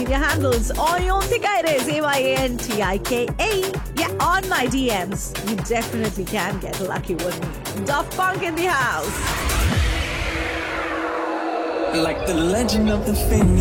media handles or your Tikaires, AYANTIKA. Yeah, on my DMs. You definitely can get lucky with me. Daft Punk in the house. Like the legend of the Phoenix.